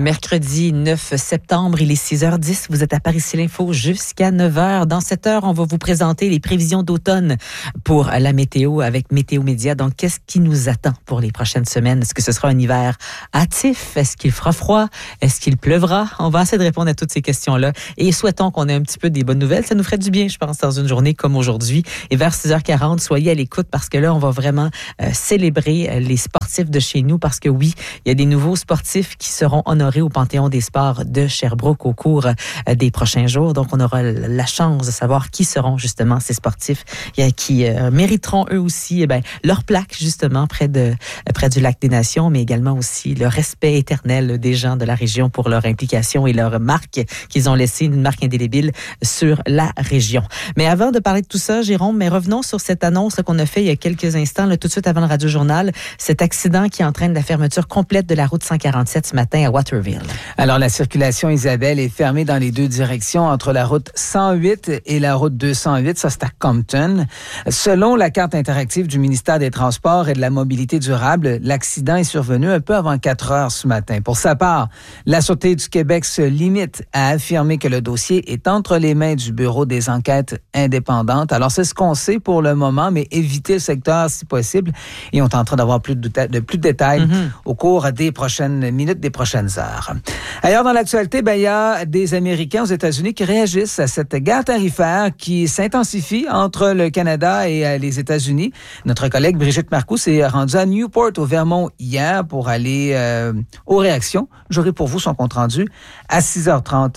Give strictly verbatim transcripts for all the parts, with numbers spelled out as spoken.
Mercredi neuf septembre, il est six heures dix. Vous êtes à Paris Ici l'Info jusqu'à neuf heures. Dans cette heure, on va vous présenter les prévisions d'automne pour la météo avec Météo Média. Donc, qu'est-ce qui nous attend pour les prochaines semaines? Est-ce que ce sera un hiver hâtif? Est-ce qu'il fera froid? Est-ce qu'il pleuvra? On va essayer de répondre à toutes ces questions-là. Et souhaitons qu'on ait un petit peu des bonnes nouvelles. Ça nous ferait du bien, je pense, dans une journée comme aujourd'hui. Et vers six heures quarante, soyez à l'écoute parce que là, on va vraiment euh, célébrer les sportifs de chez nous parce que oui, il y a des nouveaux sportifs qui seront honorés au Panthéon des sports de Sherbrooke au cours euh, des prochains jours. Donc, on aura la chance de savoir qui seront justement ces sportifs euh, qui euh, mériteront eux aussi eh bien, leur plaque justement près, de, euh, près du Lac des Nations, mais également aussi le respect éternel des gens de la région pour leur implication et leur marque qu'ils ont laissé, une marque indélébile sur la région. Mais avant de parler de tout ça, Jérôme, mais revenons sur cette annonce là, qu'on a fait il y a quelques instants, là, tout de suite avant le Radio-Journal, cet accident qui entraîne la fermeture complète de la route cent quarante-sept ce matin à Waterville. Alors, la circulation, Isabelle, est fermée dans les deux directions entre la route cent huit et la route deux cent huit. Ça, c'est à Compton. Selon la carte interactive du ministère des Transports et de la Mobilité durable, l'accident est survenu un peu avant quatre heures ce matin. Pour sa part, la Sûreté du Québec se limite à affirmer que le dossier est entre les mains du Bureau des enquêtes indépendantes. Alors, c'est ce qu'on sait pour le moment, mais éviter le secteur si possible. Et on est en train d'avoir plus de, de plus de détails mm-hmm. au cours des prochaines minutes, des prochaines heures. Ailleurs dans l'actualité, ben, il y a des Américains aux États-Unis qui réagissent à cette guerre tarifaire qui s'intensifie entre le Canada et les États-Unis. Notre collègue Brigitte Marcoux s'est rendue à Newport, au Vermont, hier pour aller euh, aux réactions. J'aurai pour vous son compte-rendu à six heures trente.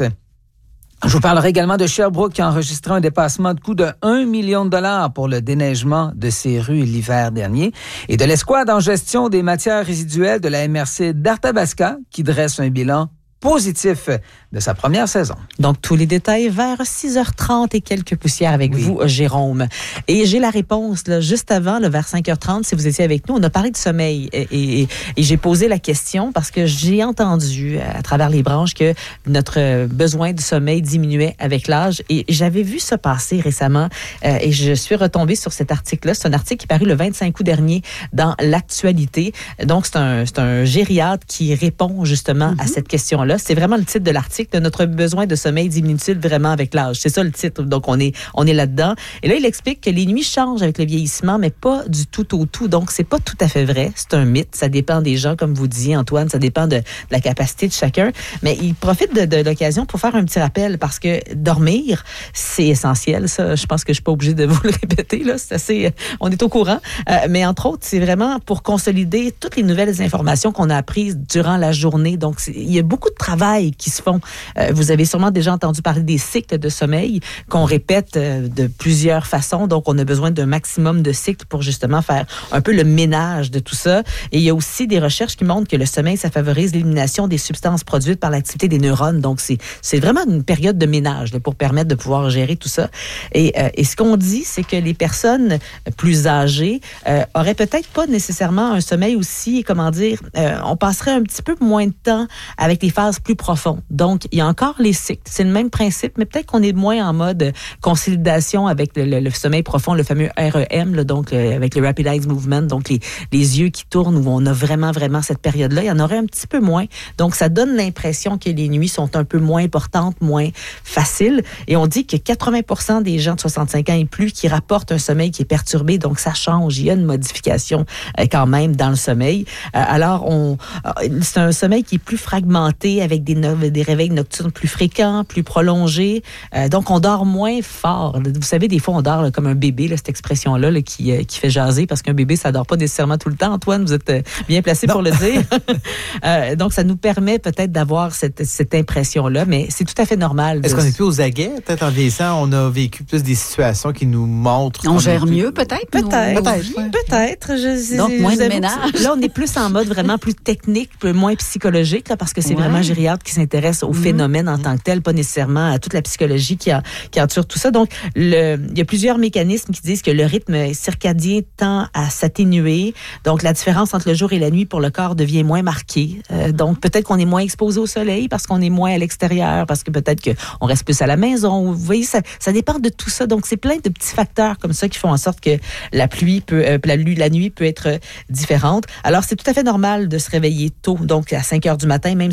Je vous parlerai également de Sherbrooke qui a enregistré un dépassement de coût de un million de dollars pour le déneigement de ses rues l'hiver dernier et de l'escouade en gestion des matières résiduelles de la M R C d'Arthabasca qui dresse un bilan positif de sa première saison. Donc, tous les détails vers six heures trente et quelques poussières avec oui. vous, Jérôme. Et j'ai la réponse, là, juste avant, là, vers cinq heures trente, si vous étiez avec nous, on a parlé de sommeil. Et, et, et j'ai posé la question parce que j'ai entendu à travers les branches que notre besoin de sommeil diminuait avec l'âge. Et j'avais vu ça passer récemment euh, et je suis retombée sur cet article-là. C'est un article qui est paru le vingt-cinq août dernier dans l'actualité. Donc, c'est un, c'est un gériatre qui répond justement mm-hmm. à cette question-là. C'est vraiment le titre de l'article. Notre besoin de sommeil diminue-t-il vraiment avec l'âge? C'est ça le titre. Donc, on est, on est là-dedans. Et là, il explique que les nuits changent avec le vieillissement, mais pas du tout au tout. Donc, c'est pas tout à fait vrai. C'est un mythe. Ça dépend des gens, comme vous disiez, Antoine. Ça dépend de, de la capacité de chacun. Mais il profite de, de l'occasion pour faire un petit rappel parce que dormir, c'est essentiel. Ça, je pense que je suis pas obligée de vous le répéter. Là. C'est assez, on est au courant. Euh, mais entre autres, c'est vraiment pour consolider toutes les nouvelles informations qu'on a apprises durant la journée. Donc, il y a beaucoup de travail qui se font. Euh, vous avez sûrement déjà entendu parler des cycles de sommeil qu'on répète euh, de plusieurs façons. Donc, on a besoin d'un maximum de cycles pour justement faire un peu le ménage de tout ça. Et il y a aussi des recherches qui montrent que le sommeil, ça favorise l'élimination des substances produites par l'activité des neurones. Donc, c'est, c'est vraiment une période de ménage là, pour permettre de pouvoir gérer tout ça. Et, euh, et ce qu'on dit, c'est que les personnes plus âgées euh, auraient peut-être pas nécessairement un sommeil aussi, comment dire, euh, on passerait un petit peu moins de temps avec les phases plus profondes. Donc, il y a encore les cycles. C'est le même principe, mais peut-être qu'on est moins en mode consolidation avec le, le, le sommeil profond, le fameux R E M, là, donc le, avec le Rapid Eye Movement, donc les, les yeux qui tournent où on a vraiment, vraiment cette période-là. Il y en aurait un petit peu moins. Donc, ça donne l'impression que les nuits sont un peu moins importantes, moins faciles. Et on dit que quatre-vingts pour cent des gens de soixante-cinq ans et plus qui rapportent un sommeil qui est perturbé. Donc, ça change. Il y a une modification euh, quand même dans le sommeil. Euh, alors, on, euh, c'est un sommeil qui est plus fragmenté avec des, des réveils nocturnes plus fréquents, plus prolongés. Euh, donc, on dort moins fort. Vous savez, des fois, on dort là, comme un bébé, là, cette expression-là là, qui, euh, qui fait jaser parce qu'un bébé, ça dort pas nécessairement tout le temps. Antoine, vous êtes euh, bien placé non. pour le dire. euh, donc, ça nous permet peut-être d'avoir cette, cette impression-là, mais c'est tout à fait normal. Est-ce de... qu'on est plus aux aguets? Peut-être en vieillissant, on a vécu plus des situations qui nous montrent... On gère plus... mieux, peut-être? Peut-être. Peut-être. Ouais. Peut-être. Je, donc, je, moins je de ménage. Là, on est plus en mode vraiment plus technique, moins psychologique, là, parce que c'est ouais. vraiment gériatre qui s'intéresse au mmh. phénomène en mmh. tant que tel, pas nécessairement à toute la psychologie qui, a, qui entoure tout ça. Donc, le, il y a plusieurs mécanismes qui disent que le rythme circadien tend à s'atténuer. Donc, la différence entre le jour et la nuit pour le corps devient moins marquée. Euh, donc, peut-être qu'on est moins exposé au soleil parce qu'on est moins à l'extérieur, parce que peut-être qu'on reste plus à la maison. Vous voyez, ça, ça dépend de tout ça. Donc, c'est plein de petits facteurs comme ça qui font en sorte que la pluie peut, euh, la, la nuit peut être différente. Alors, c'est tout à fait normal de se réveiller tôt. Donc, à cinq heures du matin, même si on se couche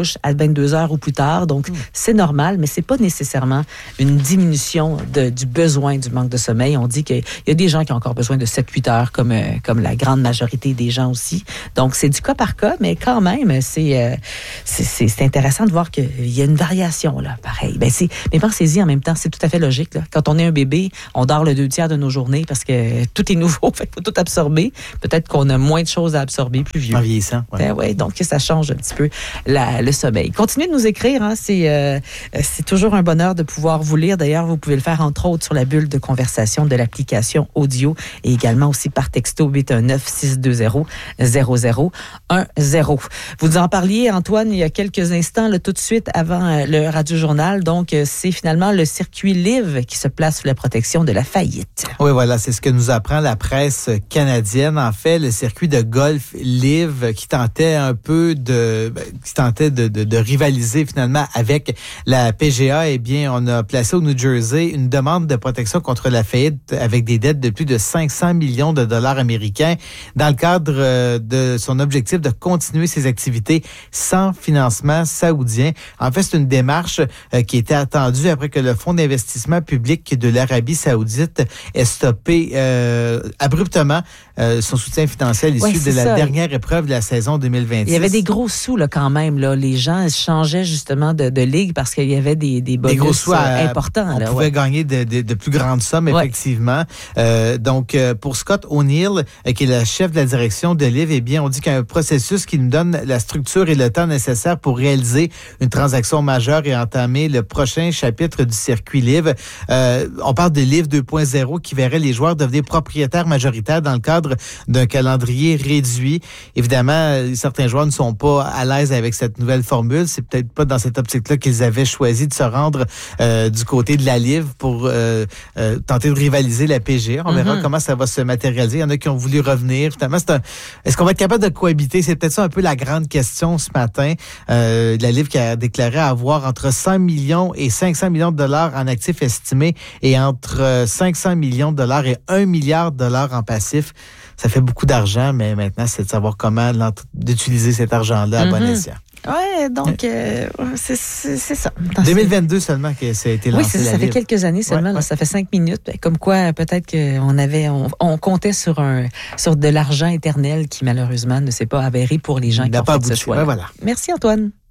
couche à vingt-deux heures ou plus tard. Donc, mmh. c'est normal, mais c'est pas nécessairement une diminution de, du besoin du manque de sommeil. On dit qu'il y a des gens qui ont encore besoin de sept huit heures, comme, euh, comme la grande majorité des gens aussi. Donc, c'est du cas par cas, mais quand même, c'est, euh, c'est, c'est, c'est intéressant de voir qu'il y a une variation, là, pareil. Ben, c'est, mais pensez-y en même temps, c'est tout à fait logique, là. Quand on est un bébé, on dort le deux tiers de nos journées parce que tout est nouveau, fait qu'il faut tout absorber. Peut-être qu'on a moins de choses à absorber plus vieux. En vieillissant. Ouais. Ben ouais, donc ça change un petit peu la, le sommeil. Continuez de nous écrire, hein, c'est, euh, c'est toujours un bonheur de pouvoir vous lire. D'ailleurs, vous pouvez le faire entre autres sur la bulle de conversation de l'application audio et également aussi par texto huit un neuf, six deux zéro, zéro zéro un zéro. Vous nous en parliez, Antoine, il y a quelques instants, là, tout de suite avant le Radio-Journal. Donc, c'est finalement le circuit Live qui se place sous la protection de la faillite. Oui, voilà, c'est ce que nous apprend la presse canadienne. En fait, le circuit de golf Live qui tentait un peu de, qui tentait de, de, de rivaliser finalement avec la P G A, eh bien, on a placé au New Jersey une demande de protection contre la faillite avec des dettes de plus de cinq cents millions de dollars américains dans le cadre de son objectif de continuer ses activités sans financement saoudien. En fait, c'est une démarche qui était attendue après que le fonds d'investissement public de l'Arabie saoudite ait stoppé euh, abruptement euh, son soutien financier à l'issue ouais, de la ça. dernière épreuve de la saison deux mille vingt-six. Il y avait des gros sous là, quand même. Là. Les gens changeaient justement de, de ligue parce qu'il y avait des, des bonus des gros sous à, importants. On là, pouvait ouais. gagner de, de, de plus grandes sommes, ouais. effectivement. Euh, donc, euh, pour Scott O'Neill, euh, qui est le chef de la direction de Live, eh bien, on dit qu'il y a un processus qui nous donne la structure et le temps nécessaire pour réaliser une transaction majeure et entamer le prochain chapitre du circuit Live. Euh, on parle de Live deux point zéro qui verrait les joueurs devenir propriétaires majoritaires dans le cadre d'un calendrier réduit. Évidemment, certains joueurs ne sont pas à l'aise avec cette nouvelle formule. C'est peut-être pas dans cette optique-là qu'ils avaient choisi de se rendre euh, du côté de la Live pour euh, euh, tenter de rivaliser la P G A. On mm-hmm. verra comment ça va se matérialiser. Il y en a qui ont voulu revenir. Finalement, c'est un... est-ce qu'on va être capable de cohabiter? C'est peut-être ça un peu la grande question ce matin. Euh, la Live qui a déclaré avoir entre cent millions et cinq cents millions de dollars en actifs estimés et entre cinq cents millions de dollars et un milliard de dollars en passifs. Ça fait beaucoup d'argent, mais maintenant, c'est de savoir comment d'utiliser cet argent-là à mm-hmm. bon escient. Oui, donc, euh, c'est, c'est, c'est ça. Dans deux mille vingt-deux seulement que ça a été lancé. Oui, c'est ça, ça fait quelques années seulement. Ouais, là, ouais. Ça fait cinq minutes. Comme quoi, peut-être qu'on avait, on, on comptait sur un, sur de l'argent éternel qui, malheureusement, ne s'est pas avéré pour les gens qui ont fait ce choix. Ouais, voilà. Merci, Antoine.